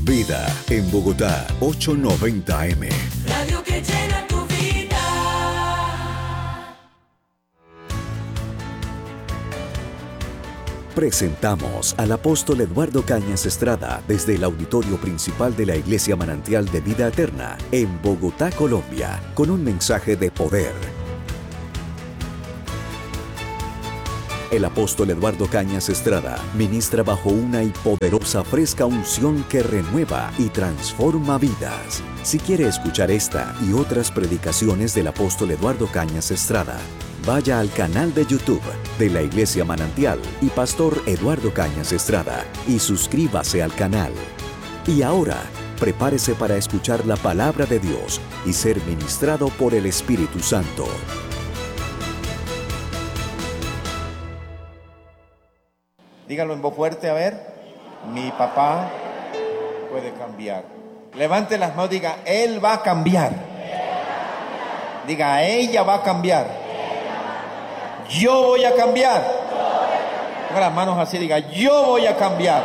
Vida en Bogotá, 890M. Radio que llena tu vida. Presentamos al apóstol Eduardo Cañas Estrada desde el auditorio principal de la Iglesia Manantial de Vida Eterna en Bogotá, Colombia, con un mensaje de poder. El apóstol Eduardo Cañas Estrada ministra bajo una y poderosa fresca unción que renueva y transforma vidas. Si quiere escuchar esta y otras predicaciones del apóstol Eduardo Cañas Estrada, vaya al canal de YouTube de la Iglesia Manantial y Pastor Eduardo Cañas Estrada y suscríbase al canal. Y ahora, prepárese para escuchar la palabra de Dios y ser ministrado por el Espíritu Santo. Dígalo en voz fuerte, a ver. Mi papá puede cambiar. Levante las manos, diga, él va a cambiar. Diga, ella va a cambiar. Yo voy a cambiar. Ponga las manos así, diga, yo voy a cambiar.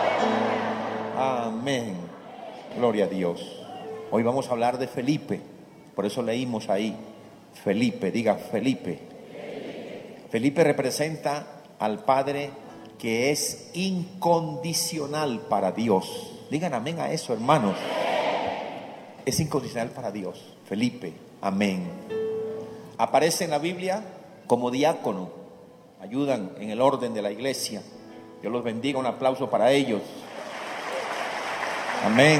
Amén. Gloria a Dios. Hoy vamos a hablar de Felipe. Por eso leímos ahí. Felipe, diga Felipe. Felipe representa al Padre que es incondicional para Dios. Digan amén a eso, hermanos. Es incondicional para Dios. Felipe, amén. Aparece en la Biblia como diácono. Ayudan en el orden de la iglesia. Dios los bendiga, un aplauso para ellos. Amén.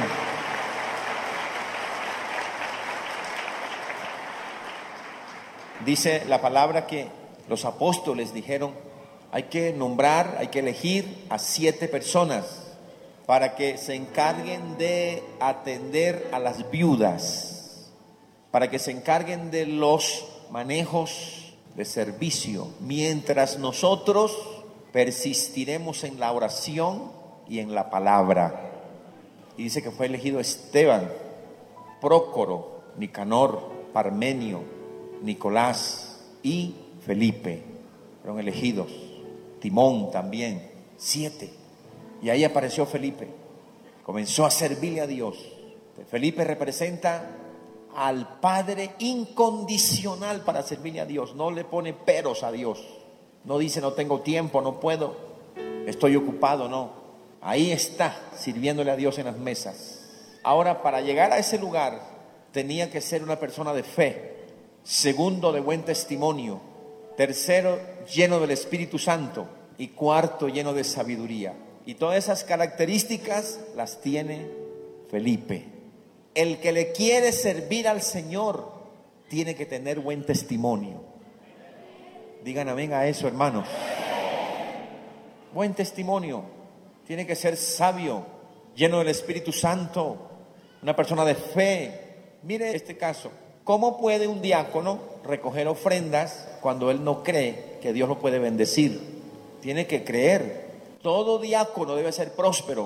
Dice la palabra que los apóstoles dijeron: hay que nombrar, hay que elegir a 7 personas para que se encarguen de atender a las viudas, para que se encarguen de los manejos de servicio, mientras nosotros persistiremos en la oración y en la palabra. Y dice que fue elegido Esteban, Prócoro, Nicanor, Parmenio, Nicolás y Felipe. Fueron elegidos. Timón también, 7. Y ahí apareció Felipe. Comenzó a servirle a Dios. Felipe representa al Padre incondicional para servirle a Dios. No le pone peros a Dios. No dice no tengo tiempo, no puedo, estoy ocupado, no. Ahí está, sirviéndole a Dios en las mesas. Ahora, para llegar a ese lugar, tenía que ser una persona de fe. Segundo, de buen testimonio. Tercero, lleno del Espíritu Santo. Y cuarto, lleno de sabiduría. Y todas esas características las tiene Felipe. El que le quiere servir al Señor tiene que tener buen testimonio. Digan amén a eso, hermanos. Buen testimonio. Tiene que ser sabio, lleno del Espíritu Santo, una persona de fe. Mire este caso. ¿Cómo puede un diácono recoger ofrendas cuando él no cree que Dios lo puede bendecir? Tiene que creer. Todo diácono debe ser próspero.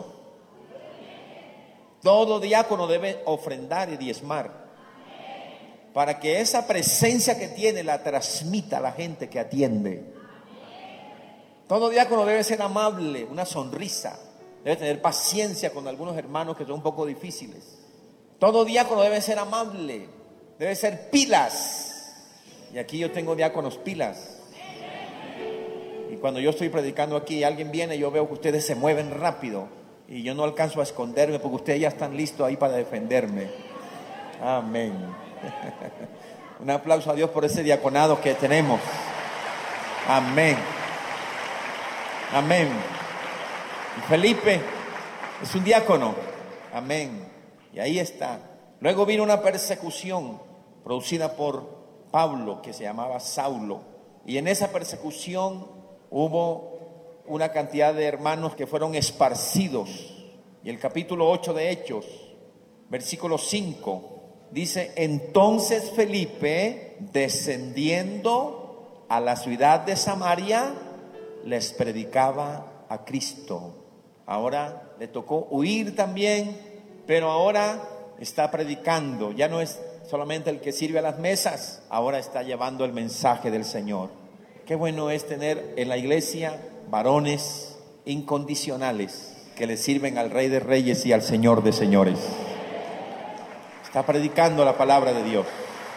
Todo diácono debe ofrendar y diezmar, para que esa presencia que tiene la transmita a la gente que atiende. Todo diácono debe ser amable, una sonrisa. Debe tener paciencia con algunos hermanos que son un poco difíciles. Todo diácono debe ser amable. Debe ser pilas. Y aquí yo tengo diáconos pilas. Y cuando yo estoy predicando aquí y alguien viene, yo veo que ustedes se mueven rápido. Y yo no alcanzo a esconderme porque ustedes ya están listos ahí para defenderme. Amén. Un aplauso a Dios por ese diaconado que tenemos. Amén. Amén. Y Felipe es un diácono. Amén. Y ahí está. Luego vino una persecución producida por Pablo, que se llamaba Saulo. Y en esa persecución hubo una cantidad de hermanos que fueron esparcidos. Y el capítulo 8 de Hechos, versículo 5, dice: entonces Felipe, descendiendo a la ciudad de Samaria, les predicaba a Cristo. Ahora le tocó huir también, pero ahora está predicando. Ya no es solamente el que sirve a las mesas, ahora está llevando el mensaje del Señor. Qué bueno es tener en la iglesia varones incondicionales, que le sirven al Rey de Reyes y al Señor de Señores. Está predicando la palabra de Dios.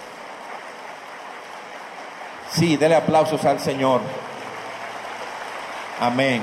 Sí, dele aplausos al Señor. Amén.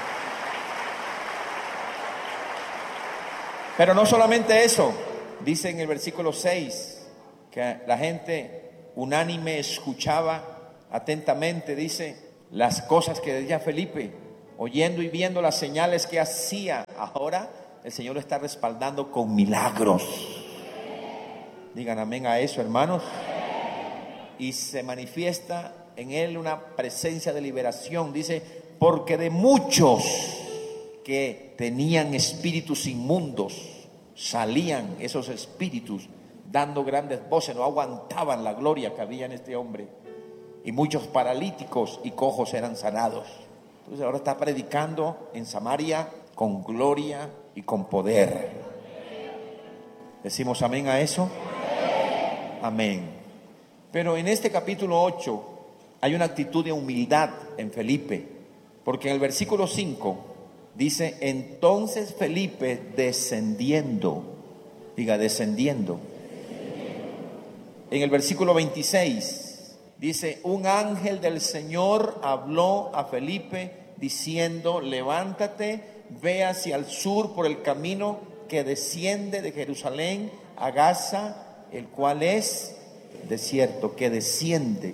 Pero no solamente eso, dice en el versículo 6, que la gente unánime escuchaba atentamente, dice, las cosas que decía Felipe, oyendo y viendo las señales que hacía. Ahora el Señor lo está respaldando con milagros. Digan amén a eso, hermanos. Y se manifiesta en él una presencia de liberación. Dice, porque de muchos que tenían espíritus inmundos, salían esos espíritus dando grandes voces, no aguantaban la gloria que había en este hombre. Y muchos paralíticos y cojos eran sanados. Entonces ahora está predicando en Samaria con gloria y con poder. ¿Decimos amén a eso? Amén. Pero en este capítulo 8 hay una actitud de humildad en Felipe, porque en el versículo 5 dice, entonces Felipe descendiendo, diga descendiendo. En el versículo 26 dice, un ángel del Señor habló a Felipe diciendo, levántate, ve hacia el sur por el camino que desciende de Jerusalén a Gaza, el cual es desierto, que desciende,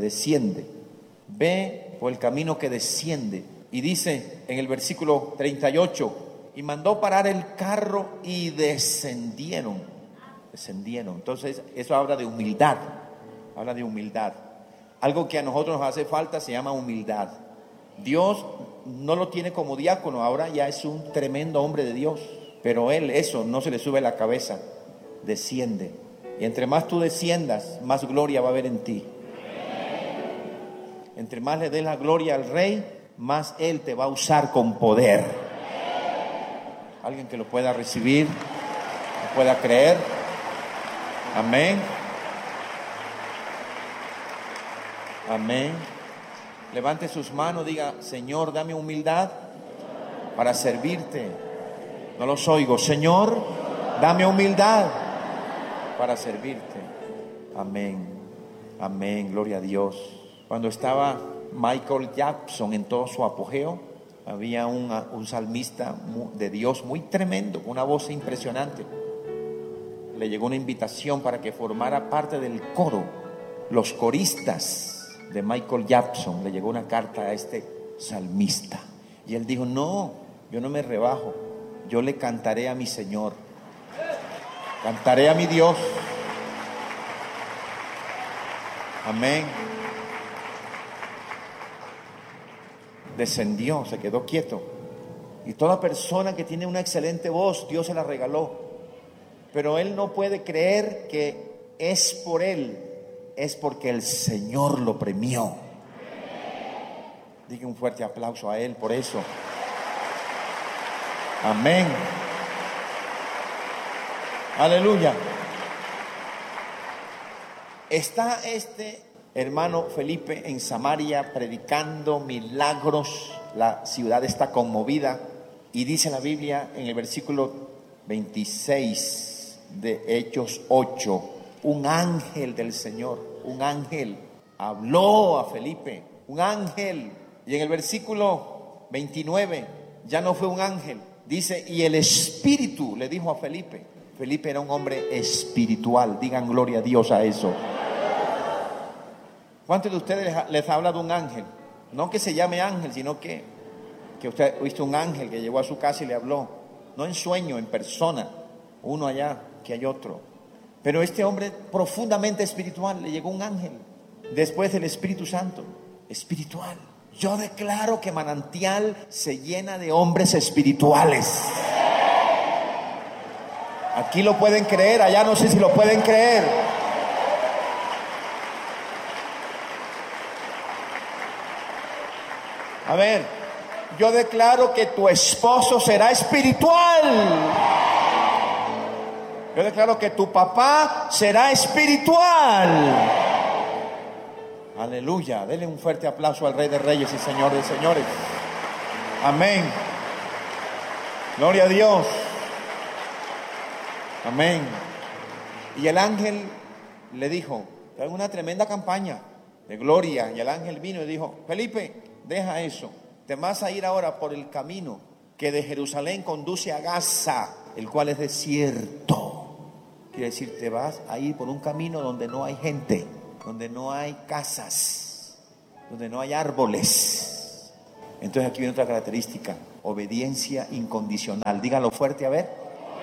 ve por el camino que desciende. Y dice en el versículo 38, y mandó parar el carro y descendieron. Entonces eso habla de humildad, Algo que a nosotros nos hace falta se llama humildad. Dios no lo tiene como diácono, ahora ya es un tremendo hombre de Dios, pero él eso no se le sube a la cabeza, desciende. Y entre más tú desciendas, más gloria va a haber en ti. Entre más le des la gloria al Rey, más Él te va a usar con poder. Alguien que lo pueda recibir, lo pueda creer. Amén. Amén. Levante sus manos, diga, Señor, dame humildad para servirte. No los oigo. Señor, dame humildad para servirte. Amén. Amén. Gloria a Dios. Cuando estaba Michael Jackson en todo su apogeo, había un salmista de Dios muy tremendo, una voz impresionante. Le llegó una invitación para que formara parte del coro. Los coristas de Michael Jackson, le llegó una carta a este salmista. Y él dijo, no, yo no me rebajo, yo le cantaré a mi Señor, cantaré a mi Dios. Amén. Descendió, se quedó quieto. Y toda persona que tiene una excelente voz, Dios se la regaló. Pero él no puede creer que es por él, es porque el Señor lo premió. Diga un fuerte aplauso a él por eso. Amén. Aleluya. Está este hermano Felipe en Samaria predicando milagros. La ciudad está conmovida. Y dice la Biblia en el versículo 26 de Hechos 8, un ángel del Señor, un ángel habló a Felipe, un ángel. Y en el versículo 29 ya no fue un ángel, dice, y el Espíritu le dijo a Felipe. Felipe era un hombre espiritual. Digan gloria a Dios a eso. ¿Cuántos de ustedes les ha hablado un ángel? No que se llame ángel, sino que usted ha visto un ángel que llegó a su casa y le habló. No en sueño, en persona. Uno allá, que hay otro. Pero este hombre profundamente espiritual, le llegó un ángel. Después del Espíritu Santo, espiritual. Yo declaro que Manantial se llena de hombres espirituales. Aquí lo pueden creer, allá no sé si lo pueden creer. A ver, yo declaro que tu esposo será espiritual. Yo declaro que tu papá será espiritual. Aleluya. Denle un fuerte aplauso al Rey de Reyes y Señor de Señores. Amén. Gloria a Dios. Amén. Y el ángel le dijo, hay una tremenda campaña de gloria. Y el ángel vino y dijo, Felipe, deja eso. Te vas a ir ahora por el camino que de Jerusalén conduce a Gaza, el cual es desierto. Quiere decir, te vas a ir por un camino donde no hay gente, donde no hay casas, donde no hay árboles. Entonces aquí viene otra característica, obediencia incondicional. Dígalo fuerte, a ver.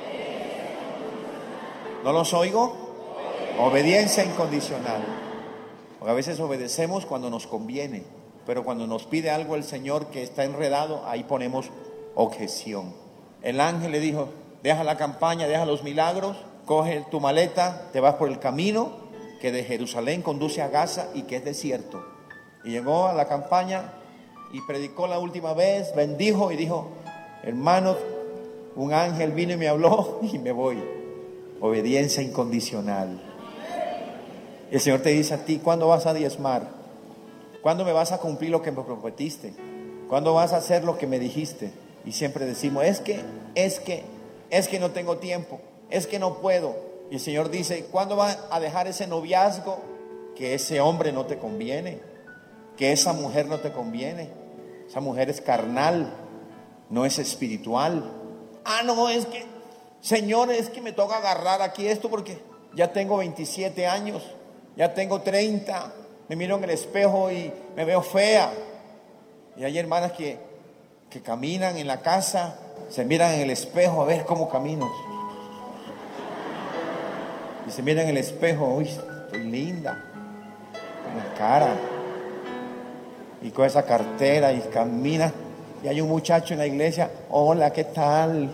¿No los oigo? Obediencia incondicional. Porque a veces obedecemos cuando nos conviene, pero cuando nos pide algo el Señor que está enredado, ahí ponemos objeción. El ángel le dijo, deja la campaña, deja los milagros, coge tu maleta, te vas por el camino que de Jerusalén conduce a Gaza y que es desierto. Y llegó a la campaña y predicó la última vez, bendijo y dijo, hermanos, un ángel vino y me habló y me voy. Obediencia incondicional. Y el Señor te dice a ti, ¿cuándo vas a diezmar? ¿Cuándo me vas a cumplir lo que me prometiste? ¿Cuándo vas a hacer lo que me dijiste? Y siempre decimos, es que no tengo tiempo, es que no puedo. Y el Señor dice, ¿cuándo vas a dejar ese noviazgo? Que ese hombre no te conviene, que esa mujer no te conviene. Esa mujer es carnal, no es espiritual. No, es que, Señor, es que me toca agarrar aquí esto porque ya tengo 27 años, ya tengo 30, me miro en el espejo y me veo fea. Y hay hermanas que caminan en la casa, se miran en el espejo a ver cómo camino. Y se miran en el espejo, uy, estoy linda, con la cara. Y con esa cartera y camina. Y hay un muchacho en la iglesia, hola, ¿qué tal?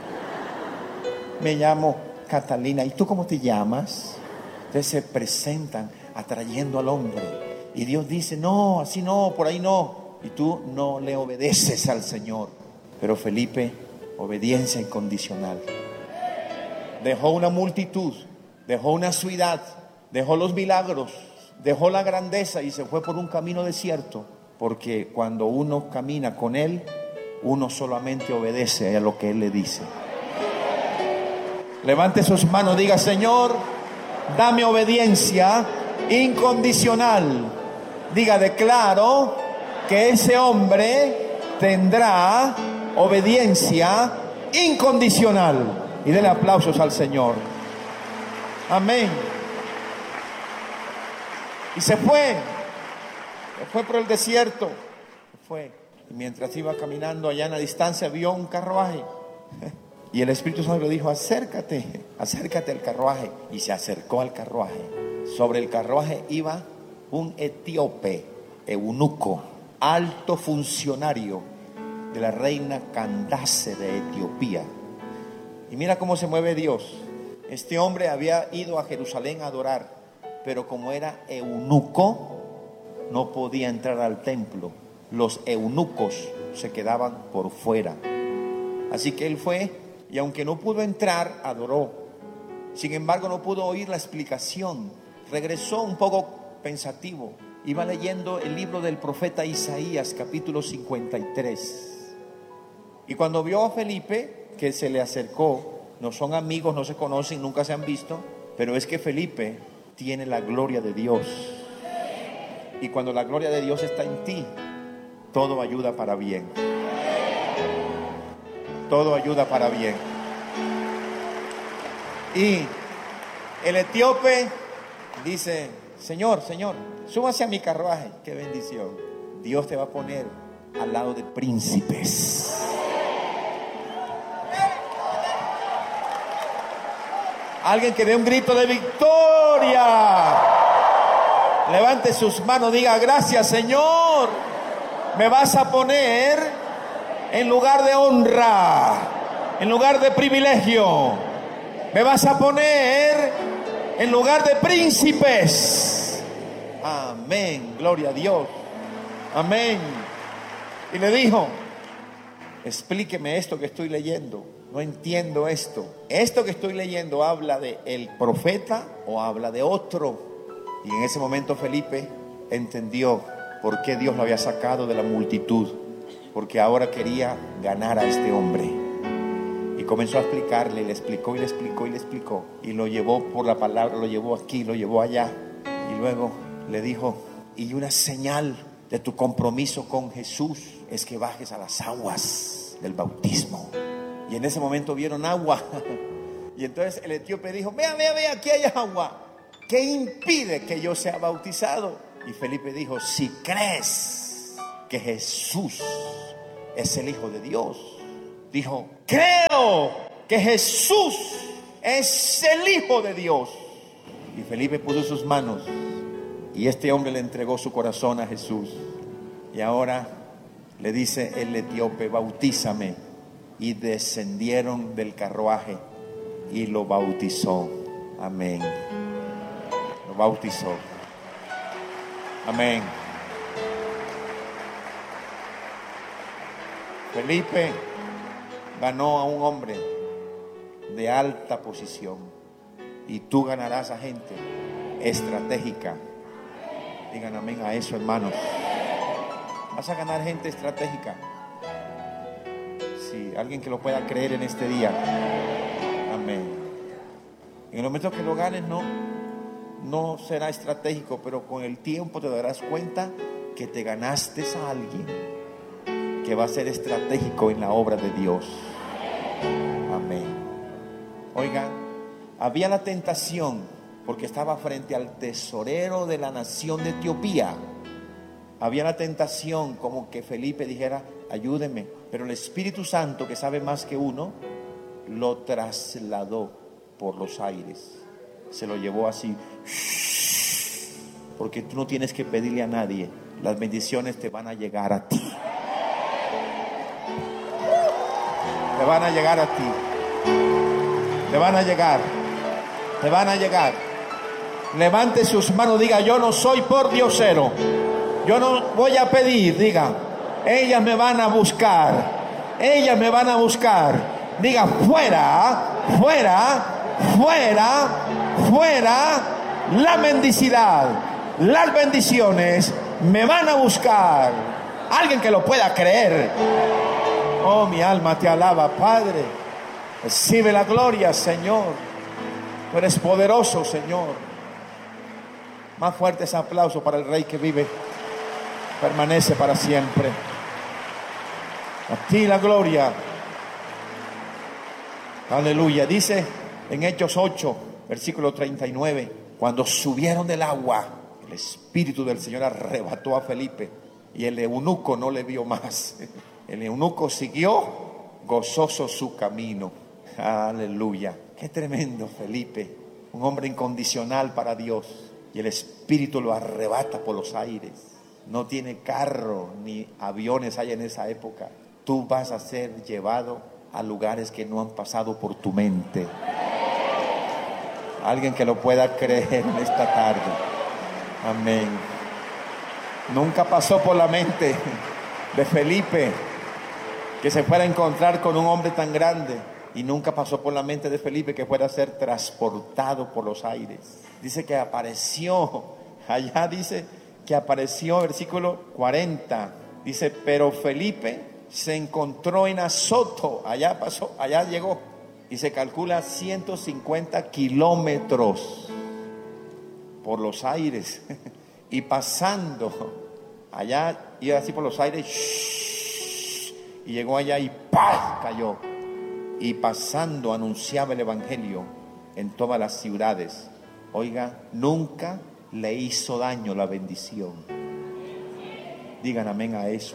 Me llamo Catalina. ¿Y tú cómo te llamas? Entonces se presentan atrayendo al hombre. Y Dios dice, no, así no, por ahí no. Y tú no le obedeces al Señor. Pero Felipe, obediencia incondicional. Dejó una multitud, dejó una ciudad, dejó los milagros, dejó la grandeza y se fue por un camino desierto. Porque cuando uno camina con Él, uno solamente obedece a lo que Él le dice. Levante sus manos, diga, Señor, dame obediencia incondicional. Diga, declaro que ese hombre tendrá obediencia incondicional. Y denle aplausos al Señor. Amén. Y se fue por el desierto. Se fue. Y mientras iba caminando allá en la distancia, vio un carruaje. Y el Espíritu Santo le dijo, acércate al carruaje. Y se acercó al carruaje. Sobre el carruaje iba un etíope, eunuco, alto funcionario de la reina Candace de Etiopía. Y mira cómo se mueve Dios. Este hombre había ido a Jerusalén a adorar, pero como era eunuco, no podía entrar al templo. Los eunucos se quedaban por fuera. Así que él fue, y aunque no pudo entrar, adoró. Sin embargo, no pudo oír la explicación. Regresó un poco pensativo. Iba leyendo el libro del profeta Isaías, capítulo 53. Y cuando vio a Felipe, que se le acercó, no son amigos, no se conocen, nunca se han visto, pero es que Felipe tiene la gloria de Dios. Y cuando la gloria de Dios está en ti, todo ayuda para bien. Todo ayuda para bien. Y el etíope dice, Señor, súbase a mi carruaje. Qué bendición. Dios te va a poner al lado de príncipes. Alguien que dé un grito de victoria. Levante sus manos, diga, gracias, Señor. Me vas a poner en lugar de honra, en lugar de privilegio. Me vas a poner en lugar de príncipes. Amén, gloria a Dios. Amén. Y le dijo, explíqueme esto que estoy leyendo. No entiendo esto. ¿Esto que estoy leyendo habla de el profeta o habla de otro? Y en ese momento Felipe entendió por qué Dios lo había sacado de la multitud. Porque ahora quería ganar a este hombre. comenzó a explicarle, le explicó y le explicó y le explicó. Y lo llevó por la palabra, lo llevó aquí, lo llevó allá. Y luego le dijo, y una señal de tu compromiso con Jesús es que bajes a las aguas del bautismo. Y en ese momento vieron agua. Y entonces el etíope dijo, vea, aquí hay agua. ¿Qué impide que yo sea bautizado? Y Felipe dijo, si crees que Jesús es el Hijo de Dios. Dijo, creo que Jesús es el Hijo de Dios. Y Felipe puso sus manos y este hombre le entregó su corazón a Jesús. Y ahora le dice el etíope, bautízame. Y descendieron del carruaje y lo bautizó. Amén. Lo bautizó. Amén. Felipe ganó a un hombre de alta posición. Y tú ganarás a gente estratégica. Digan amén a eso, hermanos. Vas a ganar gente estratégica. Sí, alguien que lo pueda creer en este día. Amén. En el momento que lo ganes no será estratégico, pero con el tiempo te darás cuenta que te ganaste a alguien que va a ser estratégico en la obra de Dios. Amén. Oigan, había la tentación porque estaba frente al tesorero de la nación de Etiopía. Había la tentación como que Felipe dijera, ayúdeme, pero el Espíritu Santo, que sabe más que uno, lo trasladó por los aires. Se lo llevó así, porque tú no tienes que pedirle a nadie, las bendiciones te van a llegar a ti. Te van a llegar a ti. Te van a llegar. Te van a llegar. Levante sus manos, diga, yo no soy pordiosero. Yo no voy a pedir, diga, ellas me van a buscar. Ellas me van a buscar. Diga, fuera, fuera, fuera, fuera la mendicidad. Las bendiciones me van a buscar. Alguien que lo pueda creer. Oh, mi alma te alaba, Padre. Recibe la gloria, Señor. Tú eres poderoso, Señor. Más fuerte ese aplauso para el Rey que vive, permanece para siempre. A ti la gloria. Aleluya. Dice en Hechos 8, versículo 39, cuando subieron del agua, el Espíritu del Señor arrebató a Felipe y el eunuco no le vio más. El eunuco siguió gozoso su camino. Aleluya. Qué tremendo, Felipe. Un hombre incondicional para Dios. Y el Espíritu lo arrebata por los aires. No tiene carro ni aviones hay en esa época. Tú vas a ser llevado a lugares que no han pasado por tu mente. Alguien que lo pueda creer en esta tarde. Amén. Nunca pasó por la mente de Felipe que se fuera a encontrar con un hombre tan grande. Y nunca pasó por la mente de Felipe que fuera a ser transportado por los aires. Dice que apareció, allá dice que apareció, versículo 40. Dice, pero Felipe se encontró en Azoto. Allá pasó, allá llegó. Y se calcula 150 kilómetros por los aires. Y pasando, allá iba así por los aires. Y llegó allá y ¡paz! Cayó. Y pasando anunciaba el evangelio en todas las ciudades. Oiga, nunca le hizo daño la bendición. Digan amén a eso.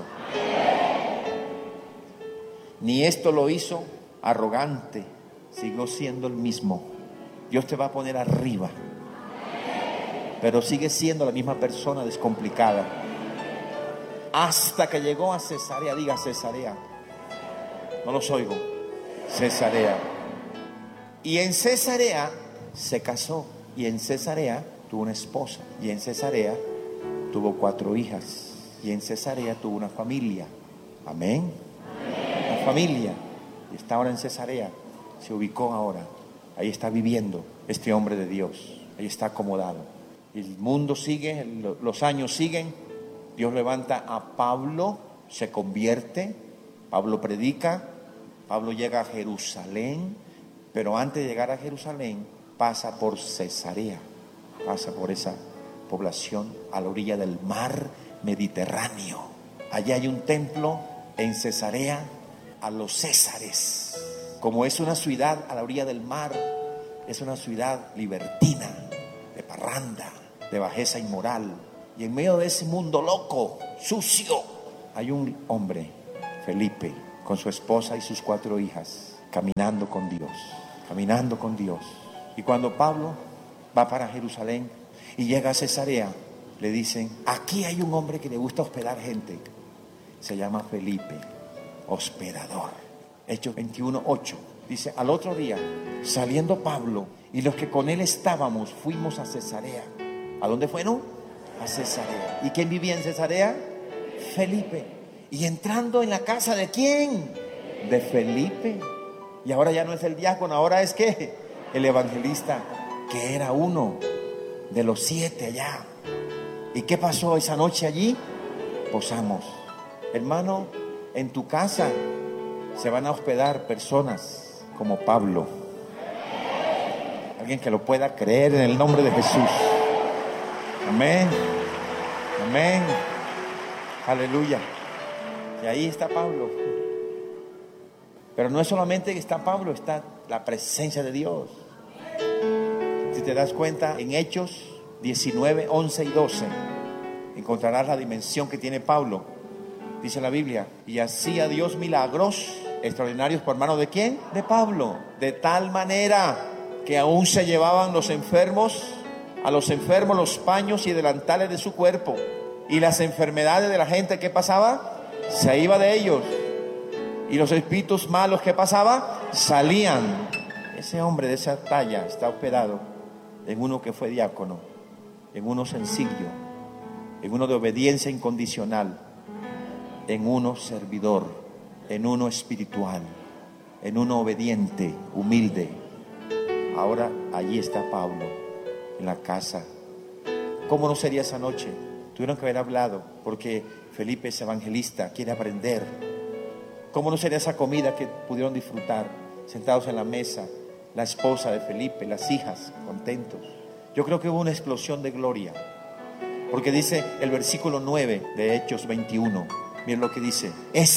Ni esto lo hizo arrogante, siguió siendo el mismo. Dios te va a poner arriba, pero sigue siendo la misma persona descomplicada. Hasta que llegó a Cesarea, diga Cesarea. No los oigo. Cesarea. Y en Cesarea se casó. Y en Cesarea tuvo una esposa. Y en Cesarea tuvo 4 hijas. Y en Cesarea tuvo una familia. Amén. Una familia. Y está ahora en Cesarea. Se ubicó ahora. Ahí está viviendo este hombre de Dios. Ahí está acomodado. El mundo sigue, los años siguen. Dios levanta a Pablo, se convierte. Pablo predica. Pablo llega a Jerusalén, pero antes de llegar a Jerusalén pasa por Cesarea, pasa por esa población a la orilla del mar Mediterráneo. Allí hay un templo en Cesarea a los Césares. Como es una ciudad a la orilla del mar, es una ciudad libertina, de parranda, de bajeza inmoral. Y en medio de ese mundo loco, sucio, hay un hombre, Felipe, con su esposa y sus 4 hijas, caminando con Dios, caminando con Dios. Y cuando Pablo va para Jerusalén y llega a Cesarea, le dicen, aquí hay un hombre que le gusta hospedar gente. Se llama Felipe, hospedador. Hechos 21:8. Dice, al otro día, saliendo Pablo y los que con él estábamos, fuimos a Cesarea. ¿A dónde fueron? A Cesarea. ¿Y quién vivía en Cesarea? Felipe. Y entrando en la casa ¿de quién? De Felipe. Y ahora ya no es el diácono, ahora es ¿qué? El evangelista, que era uno de los 7 allá. ¿Y qué pasó esa noche allí? Posamos. Hermano, en tu casa se van a hospedar personas como Pablo. Alguien que lo pueda creer en el nombre de Jesús. Amén. Amén. Aleluya. Y ahí está Pablo. Pero no es solamente que está Pablo, está la presencia de Dios. Si te das cuenta, en Hechos 19, 11 y 12, encontrarás la dimensión que tiene Pablo. Dice la Biblia, y hacía Dios milagros extraordinarios por mano ¿de quién? De Pablo. De tal manera que aún se llevaban los enfermos, a los enfermos los paños y delantales de su cuerpo. Y las enfermedades de la gente, ¿qué pasaba? Se iba de ellos. Y los espíritus malos, ¿qué pasaba? Salían. Ese hombre de esa talla está hospedado en uno que fue diácono, en uno sencillo, en uno de obediencia incondicional, en uno servidor, en uno espiritual, en uno obediente, humilde. Ahora allí está Pablo, en la casa. ¿Cómo no sería esa noche? Tuvieron que haber hablado, porque Felipe es evangelista, quiere aprender. ¿Cómo no sería esa comida que pudieron disfrutar, sentados en la mesa, la esposa de Felipe, las hijas, contentos? Yo creo que hubo una explosión de gloria, porque dice el versículo 9 de Hechos 21, miren lo que dice,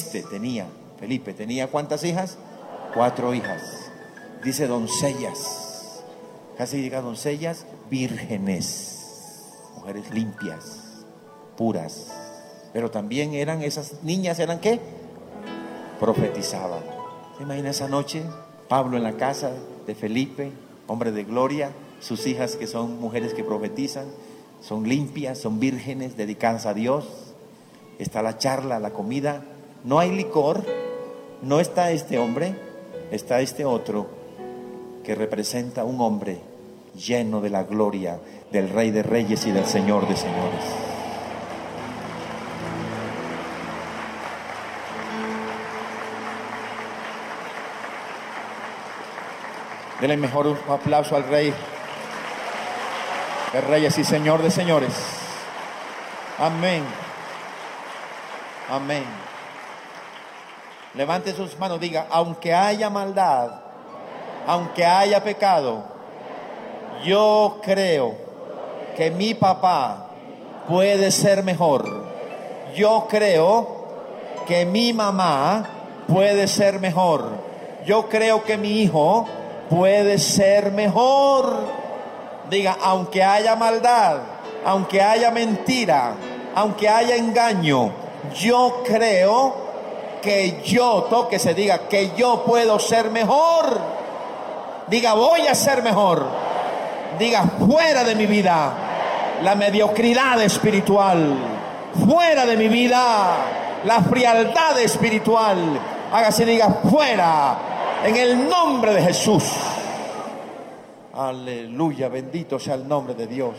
Felipe tenía ¿cuántas hijas? 4 hijas. Dice doncellas, casi diga doncellas, vírgenes, mujeres limpias, puras. Pero también eran esas niñas, ¿eran qué? Profetizaban. ¿Se imagina esa noche? Pablo en la casa de Felipe, hombre de gloria, sus hijas que son mujeres que profetizan, son limpias, son vírgenes, dedicadas a Dios. Está la charla, la comida. No hay licor, no está este hombre, está este otro que representa un hombre lleno de la gloria del Rey de Reyes y del Señor de Señores. Denle mejor un aplauso al Rey de Reyes y Señor de Señores. Amén. Amén. Levante sus manos, diga, aunque haya maldad, aunque haya pecado, yo creo que mi papá puede ser mejor. Yo creo que mi mamá puede ser mejor. Yo creo que mi hijo puede ser mejor. Diga, aunque haya maldad, aunque haya mentira, aunque haya engaño, yo creo que yo, tóquese, diga que yo puedo ser mejor. Diga, voy a ser mejor. Diga, fuera de mi vida la mediocridad espiritual, fuera de mi vida la frialdad espiritual. Hágase, diga, fuera, en el nombre de Jesús. Aleluya, bendito sea el nombre de Dios.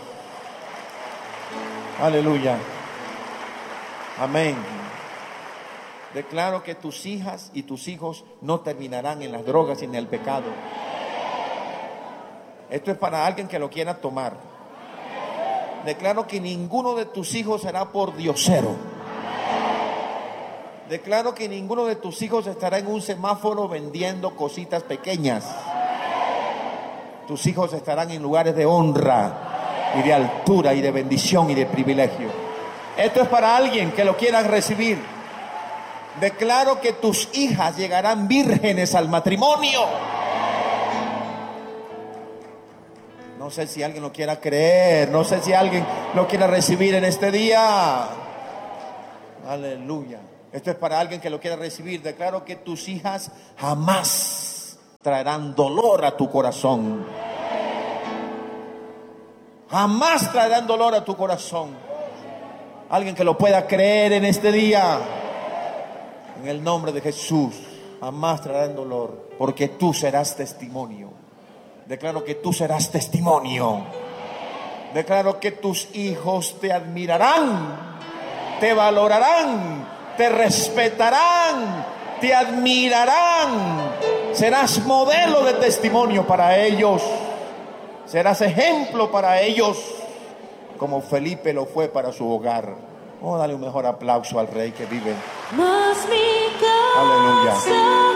Aleluya. Amén. Declaro que tus hijas y tus hijos no terminarán en las drogas y en el pecado. Esto es para alguien que lo quiera tomar. Declaro que ninguno de tus hijos será por diosero. Declaro que ninguno de tus hijos estará en un semáforo vendiendo cositas pequeñas. Tus hijos estarán en lugares de honra y de altura y de bendición y de privilegio. Esto es para alguien que lo quiera recibir. Declaro que tus hijas llegarán vírgenes al matrimonio. No sé si alguien lo quiera creer, no sé si alguien lo quiera recibir en este día. Aleluya. Esto es para alguien que lo quiera recibir. Declaro que tus hijas jamás traerán dolor a tu corazón. Jamás traerán dolor a tu corazón. Alguien que lo pueda creer en este día. En el nombre de Jesús. Jamás traerán dolor. Porque tú serás testimonio. Declaro que tú serás testimonio. Declaro que tus hijos te admirarán, te valorarán, te respetarán, te admirarán. Serás modelo de testimonio para ellos. Serás ejemplo para ellos, como Felipe lo fue para su hogar. Oh, dale un mejor aplauso al Rey que vive. Mas mi casa Aleluya.